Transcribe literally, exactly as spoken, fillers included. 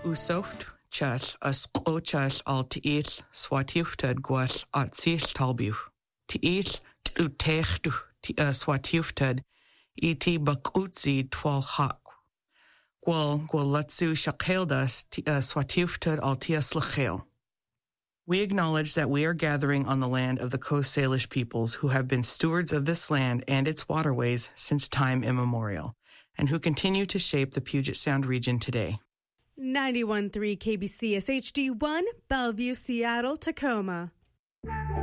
Usocht chas as qochas al tiis swatiuftad guas at sis talbu. Tiis utechtu ti swatiuftad iti bakutzi twal hak. Gwal gwal latsu shakeldas ti swatiuftad al tias lachel. We acknowledge that we are gathering on the land of the Coast Salish peoples who have been stewards of this land and its waterways since time immemorial, and who continue to shape the Puget Sound region today. ninety-one point three K B C S H D one, Bellevue, Seattle, Tacoma.